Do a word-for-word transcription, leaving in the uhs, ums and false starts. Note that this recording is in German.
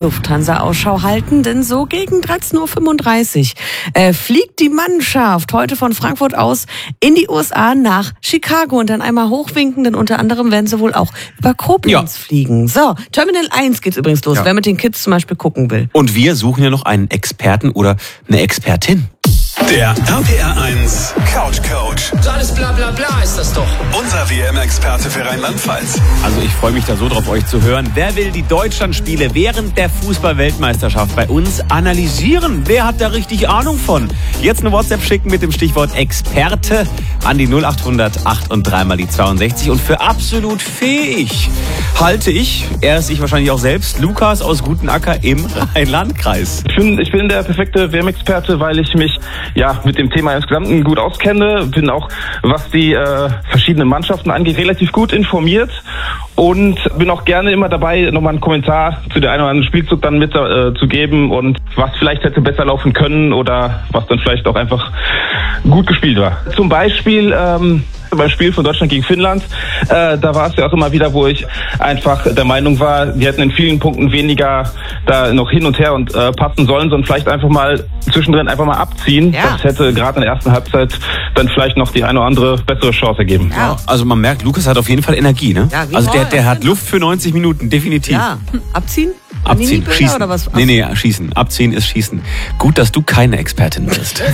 Lufthansa Ausschau halten, denn so gegen dreizehn Uhr fünfunddreißig äh, fliegt die Mannschaft heute von Frankfurt aus in die U S A nach Chicago und dann einmal hochwinken, denn unter anderem werden sie wohl auch über Koblenz ja. fliegen. So, Terminal eins geht's übrigens los, ja. wer mit den Kids zum Beispiel gucken will. Und wir suchen ja noch einen Experten oder eine Expertin. Der R P R eins Couch Coach. So alles bla bla bla ist das doch. Unser W M-Experte für Rheinland-Pfalz. Also ich freue mich da so drauf, euch zu hören. Wer will die Deutschlandspiele während der Fußball-Weltmeisterschaft bei uns analysieren? Wer hat da richtig Ahnung von? Jetzt eine WhatsApp schicken mit dem Stichwort Experte an die null acht hundert acht und drei mal die zweiundsechzig. Und für absolut fähig halte ich, er ist sich wahrscheinlich auch selbst, Lukas aus Gutenacker im Rhein-Landkreis. Ich bin, ich bin der perfekte W M-Experte, weil ich mich ja mit dem Thema insgesamt gut auskenne. Bin auch, was die äh, verschiedenen Mannschaften angeht, relativ gut informiert und bin auch gerne immer dabei, nochmal einen Kommentar zu der einen oder anderen Spielzug dann mit äh, zu geben und was vielleicht hätte besser laufen können oder was dann vielleicht auch einfach gut gespielt war. Zum Beispiel ähm, beim Spiel von Deutschland gegen Finnland, äh, da war es ja auch immer wieder, wo ich einfach der Meinung war, wir hätten in vielen Punkten weniger da noch hin und her und äh, passen sollen, sondern vielleicht einfach mal zwischendrin einfach mal abziehen. Ja. Das hätte gerade in der ersten Halbzeit dann vielleicht noch die eine oder andere bessere Chance ergeben. Ja. Also man merkt, Lukas hat auf jeden Fall Energie, ne? Ja, also der, der hat Luft für neunzig Minuten, definitiv. Ja, abziehen? Abziehen, schießen. Oder was? Nee, nee, schießen. Abziehen ist schießen. Gut, dass du keine Expertin bist.